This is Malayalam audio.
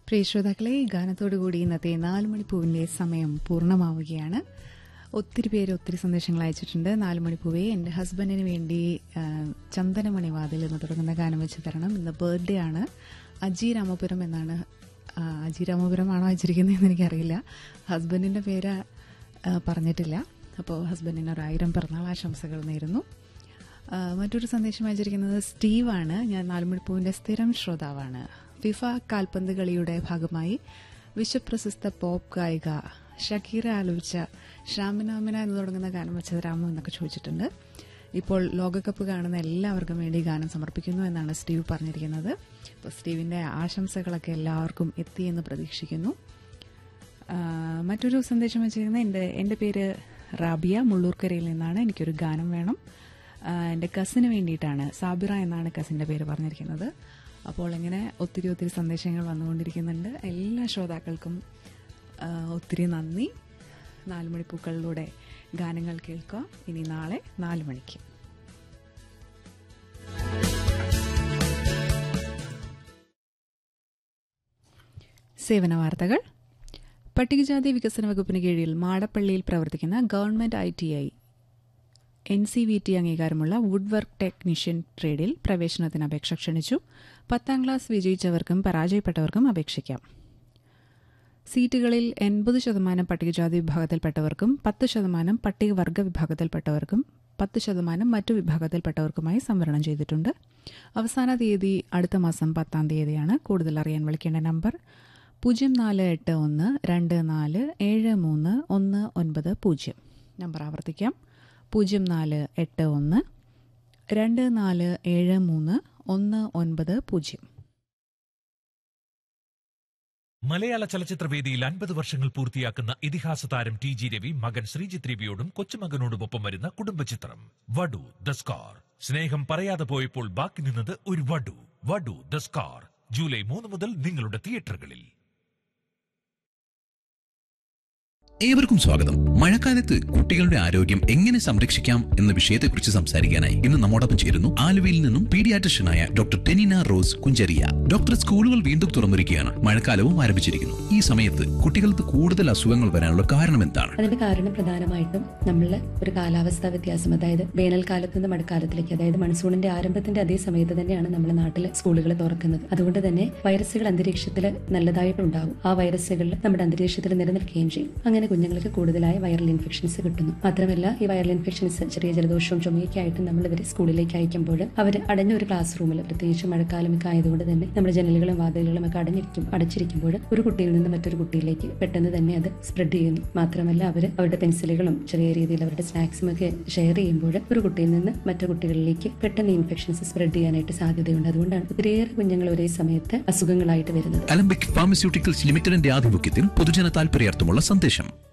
പ്രിയ ശ്രോതാക്കളെ, ഈ ഗാനത്തോടുകൂടി ഇന്നത്തെ 4 മണിപ്പൂവിന്റെ സമയം പൂർണ്ണമാവുകയാണ്. ഒത്തിരി പേര് ഒത്തിരി സന്ദേശങ്ങൾ അയച്ചിട്ടുണ്ട്. 4 മണിപ്പൂവെ, എന്റെ ഹസ്ബൻഡിന് വേണ്ടി ചന്ദനമണി വാതിൽ എന്ന് തുടങ്ങുന്ന ഗാനം വെച്ച് തരണം. ഇന്ന് ബർത്ത്ഡേ ആണ്. അജി രാമപുരം എന്നാണ്. അജി രാമപുരമാണോ അയച്ചിരിക്കുന്നതെന്ന് എനിക്കറിയില്ല. ഹസ്ബൻഡിന്റെ പേര് പറഞ്ഞിട്ടില്ല. അപ്പോൾ ഹസ്ബൻഡിന് 1000 പിറന്നാൾ ആശംസകൾ നേരുന്നു. മറ്റൊരു സന്ദേശം അയച്ചിരിക്കുന്നത് സ്റ്റീവാണ്. ഞാൻ 4 മണിപ്പൂവിന്റെ സ്ഥിരം ശ്രോതാവാണ്. ഫിഫ കാൽപന്ത് കളിയുടെ ഭാഗമായി വിശ്വപ്രശസ്ത പോപ്പ് ഗായിക ഷക്കീറ ആലപിച്ച ഷാമിനാമിന എന്ന് തുടങ്ങുന്ന ഗാനം വെച്ച് തരാമോ എന്നൊക്കെ ചോദിച്ചിട്ടുണ്ട്. ഇപ്പോൾ ലോകകപ്പ് കാണുന്ന എല്ലാവർക്കും വേണ്ടി ഗാനം സമർപ്പിക്കുന്നു എന്നാണ് സ്റ്റീവ് പറഞ്ഞിരിക്കുന്നത്. അപ്പോൾ സ്റ്റീവിന്റെ ആശംസകളൊക്കെ എല്ലാവർക്കും എത്തിയെന്ന് പ്രതീക്ഷിക്കുന്നു. മറ്റൊരു സന്ദേശം വെച്ചിരിക്കുന്നത് എന്റെ പേര് റാബിയ, മുള്ളൂർക്കരയിൽ നിന്നാണ്. എനിക്കൊരു ഗാനം വേണം. എൻ്റെ കസിന് വേണ്ടിയിട്ടാണ്. സാബിറ എന്നാണ് കസിൻ്റെ പേര് പറഞ്ഞിരിക്കുന്നത്. അപ്പോൾ ഇങ്ങനെ ഒത്തിരി ഒത്തിരി സന്ദേശങ്ങൾ വന്നുകൊണ്ടിരിക്കുന്നുണ്ട്. എല്ലാ ശ്രോതാക്കൾക്കും ഒത്തിരി നന്ദി. 4 മണിപ്പൂക്കളിലൂടെ ഗാനങ്ങൾ കേൾക്കുക. ഇനി നാളെ 4 മണിക്ക്. സേവന വാർത്തകൾ. പട്ടികജാതി വികസന വകുപ്പിന് കീഴിൽ മാടപ്പള്ളിയിൽ പ്രവർത്തിക്കുന്ന ഗവൺമെന്റ് ITI NCVT അംഗീകാരമുള്ള വുഡ് വർക്ക് ടെക്നീഷ്യൻ ട്രേഡിൽ പ്രവേശനത്തിന് അപേക്ഷ ക്ഷണിച്ചു. 10ാം ക്ലാസ് വിജയിച്ചവർക്കും പരാജയപ്പെട്ടവർക്കും അപേക്ഷിക്കാം. സീറ്റുകളിൽ 80% പട്ടികജാതി വിഭാഗത്തിൽപ്പെട്ടവർക്കും 10% പട്ടികവർഗ വിഭാഗത്തിൽപ്പെട്ടവർക്കും 10% മറ്റു വിഭാഗത്തിൽപ്പെട്ടവർക്കുമായി സംവരണം ചെയ്തിട്ടുണ്ട്. അവസാന തീയതി അടുത്ത മാസം 10ാം തീയതിയാണ്. കൂടുതൽ അറിയാൻ വിളിക്കേണ്ട നമ്പർ 048124731990. നമ്പർ ആവർത്തിക്കാം, 048124731990. മലയാള ചലച്ചിത്രവേദിയിൽ 50 വർഷങ്ങൾ പൂർത്തിയാക്കുന്ന ഇതിഹാസ താരം TG രവി മകൻ ശ്രീജിത്ത് രവിയോടും കൊച്ചുമകനോടുമൊപ്പം വരുന്ന കുടുംബചിത്രം വടു ദ സ്കാർ. സ്നേഹം പറയാതെ പോയപ്പോൾ ബാക്കി നിന്നത് ഒരു വടു. വടു ദ സ്കാർ ജൂലൈ 3 മുതൽ നിങ്ങളുടെ തിയേറ്ററുകളിൽ. ഏവർക്കും സ്വാഗതം. മഴക്കാലത്ത് കുട്ടികളുടെ ആരോഗ്യം എങ്ങനെ സംരക്ഷിക്കാം എന്ന വിഷയത്തെക്കുറിച്ച് സംസാരിക്കാനായി ഇന്ന് നമ്മോടൊപ്പം ചേരുന്നു ആലുവയിൽ നിന്നും പീഡിയാട്രിഷ്യനായ doctor Tenina rose Kunjaria. Doctor, സ്കൂളുകൾ വീണ്ടും തുറന്നിരിക്കുകയാണ്. മഴക്കാലവും ആരംഭിച്ചിരിക്കുന്നു. ഈ സമയത്ത് കുട്ടികൾക്ക് കൂടുതൽ അസുഖങ്ങൾ വരാനുള്ള കാരണം എന്താണ്? അതിന്റെ കാരണം പ്രധാനമായിട്ടും നമ്മളുടെ ഒരു കാലാവസ്ഥാ വ്യത്യാസം, അതായത് വേനൽക്കാലത്ത് നിന്ന് മഴക്കാലത്തിലേക്ക്, അതായത് മൺസൂണിന്റെ ആരംഭത്തിന്റെ അതേ സമയത്ത് തന്നെയാണ് നമ്മുടെ നാട്ടിലെ സ്കൂളുകൾ തുറക്കുന്നത്. അതുകൊണ്ട് തന്നെ വൈറസുകൾ അന്തരീക്ഷത്തിൽ നല്ലതായിട്ടുണ്ടാകും. ആ വൈറസുകൾ നമ്മുടെ അന്തരീക്ഷത്തിൽ നിലനിൽക്കുകയും ചെയ്യും. അങ്ങനെ കുഞ്ഞുങ്ങൾക്ക് കൂടുതലായ വൈറൽ ഇൻഫെക്ഷൻസ് കിട്ടുന്നു. മാത്രമല്ല, ഈ വൈറൽ ഇൻഫെക്ഷൻസ് ചെറിയ ജലദോഷവും ചുമയൊക്കെ ആയിട്ട് നമ്മൾ ഇവരെ സ്കൂളിലേക്ക് അയക്കുമ്പോൾ അവർ അടഞ്ഞ ഒരു ക്ലാസ് റൂമിൽ, പ്രത്യേകിച്ച് മഴക്കാലമൊക്കെ ആയതുകൊണ്ട് തന്നെ നമ്മുടെ ജനലുകളും വാതിലുകളും ഒക്കെ അടച്ചിരിക്കുമ്പോൾ ഒരു കുട്ടിയിൽ നിന്ന് മറ്റൊരു കുട്ടിയിലേക്ക് പെട്ടെന്ന് തന്നെ അത് സ്പ്രെഡ് ചെയ്യുന്നു. മാത്രമല്ല, അവരുടെ പെൻസിലുകളും ചെറിയ രീതിയിൽ അവരുടെ സ്നാക്സും ഒക്കെ ഷെയർ ചെയ്യുമ്പോൾ ഒരു കുട്ടിയിൽ നിന്ന് മറ്റു കുട്ടികളിലേക്ക് പെട്ടെന്ന് ഇൻഫെക്ഷൻസ് സ്പ്രെഡ് ചെയ്യാനായിട്ട് സാധ്യതയുണ്ട്. അതുകൊണ്ടാണ് ഒത്തിരിയേറെ കുഞ്ഞുങ്ങൾ ഒരേ സമയത്ത് അസുഖങ്ങളായിട്ട് വരുന്നത്. അലംബിക് ഫാർമസ്യൂട്ടിക്കൽസ് ലിമിറ്റഡിന്റെ ആഭിമുഖ്യത്തിൽ പൊതുജന താൽപര്യാർത്ഥമുള്ള സന്ദേശം.